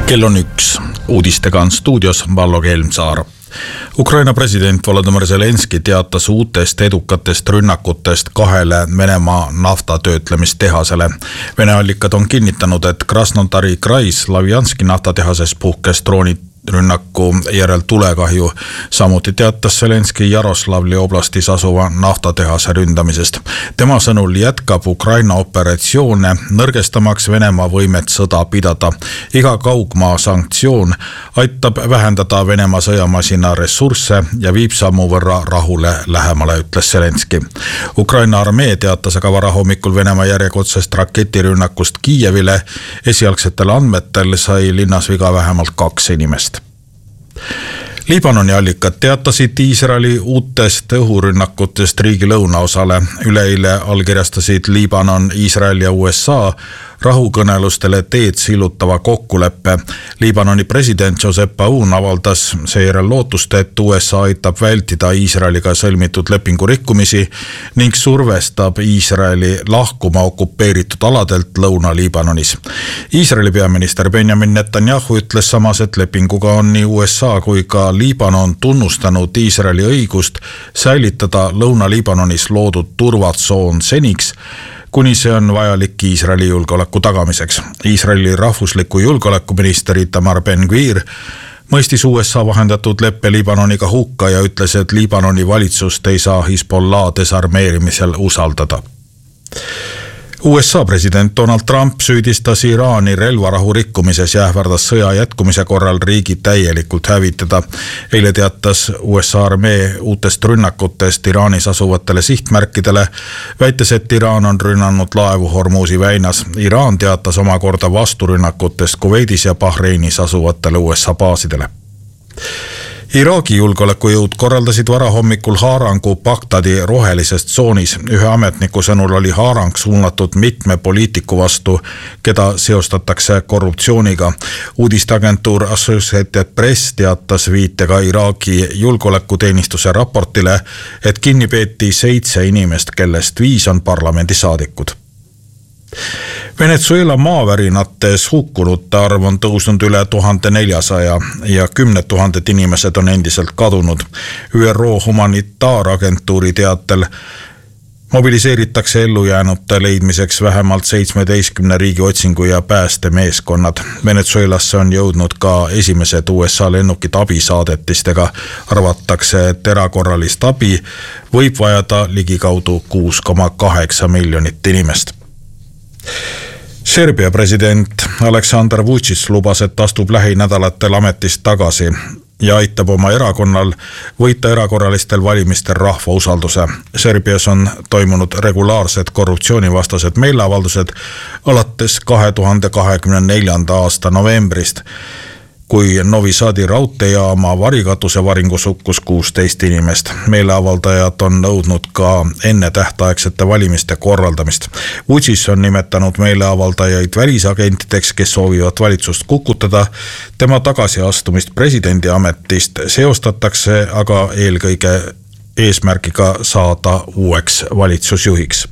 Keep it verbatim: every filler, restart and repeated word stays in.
Kell on üks. Uudistega on stuudios Vallo Kelmsaar. Ukraina president Volodymyr Zelenski teatas uutest edukatest rünnakutest kahele Venemaa naftatöötlemistehasele. Vene allikad on kinnitanud, et Krasnodari Krai Slavjanski naftatehases puhkes droonid rünnaku järel tulekahju. Samuti teatas Zelenski Jaroslavli oblastis asuva naftatehase ründamisest. Tema sõnul jätkab Ukraina operatsioone, nõrgestamaks Venemaa võimet sõda pidada. Iga kaugmaa sanktsioon aitab vähendada Venemaa sõjamasina ressursse ja viib sammu võrra rahule lähemale, ütles Zelenski. Ukraina armee teatas aga varahommikul Venemaa järjekordsest raketirünnakust Kiievile. Esialgsetel andmetel sai linnas viga vähemalt kaks inimest. Liibanoni allikad teatasid Iisraeli uutest õhurünnakutest riigi lõunaosale. Üleeile allkirjastasid Liibanon, Iisrael ja U S A rahukõnelustele teed sillutava kokkuleppe. Liibanoni president Joseph Aoun avaldas seejärel lootust, et U S A aitab vältida Iisraeliga sõlmitud lepingu rikkumisi ning survestab Iisraeli lahkuma okupeeritud aladelt Lõuna-Liibanonis. Iisraeli peaminister Benjamin Netanyahu ütles samas, et lepinguga on nii U S A kui ka Liibanon tunnustanud Iisraeli õigust säilitada Lõuna-Liibanonis loodud turvatsoon seniks, kuni see on vajalik Iisraeli julgeoleku tagamiseks. Iisraeli rahvusliku julgeolekuminister Itamar Ben-Gvir mõistis U S A vahendatud leppe Liibanoniga hukka ja ütles, et Liibanoni valitsust ei saa Hezbollah desarmeerimisel usaldada. U S A president Donald Trump süüdistas Iraani relvarahu rikkumises ja ähvardas sõja jätkumise korral riigi täielikult hävitada. Eile teatas U S A armee uutest rünnakutest Iraanis asuvatele sihtmärkidele, väites, et Iraan on rünnanud laevu Hormuzi väinas. Iraan teatas omakorda vasturünnakutest Kuveidis ja Bahreinis asuvatele U S A baasidele. Iraagi julgeolekujõud korraldasid varahommikul haarangu Bagdadi rohelisest tsoonis. Ühe ametniku sõnul oli haarang suunatud mitme poliitiku vastu, keda seostatakse korruptsiooniga. Uudisteagentuur Associated Press teatas viitega Iraagi julgeolekuteenistuse raportile, et kinni peeti seitse inimest, kellest viis on parlamendisaadikud. Venezuela maavärinates hukkunute arv on tõusnud üle tuhande neljasaja ja kümned tuhanded inimesed on endiselt kadunud. Ü R O humanitaaragentuuri teatel mobiliseeritakse ellujäänute leidmiseks vähemalt seitsmeteistkümne riigi otsingu ja päästemeeskonnad. Venezuelasse on jõudnud ka esimesed U S A lennukid abisaadetistega. Arvatakse, et erakorralist abi võib vajada ligikaudu kuus koma kaheksa miljonit inimest. Serbia president Aleksandar Vučić lubas, et astub lähinädalatel ametist tagasi ja aitab oma erakonnal võita erakorralistel valimistel rahva usalduse. Serbias on toimunud regulaarsed korruptsioonivastased meeleavaldused alates kahe tuhande kahekümne neljanda aasta novembrist, kui Novi Sadi raudteejaama varikatuse varingus hukkus kuusteist inimest. Meeleavaldajad on nõudnud ka enne tähtaegsete valimiste korraldamist. Vučić on nimetanud meeleavaldajaid välisagentideks, kes soovivad valitsust kukutada. Tema tagasiastumist presidendi ametist seostatakse aga eelkõige eesmärgiga saada uueks valitsusjuhiks.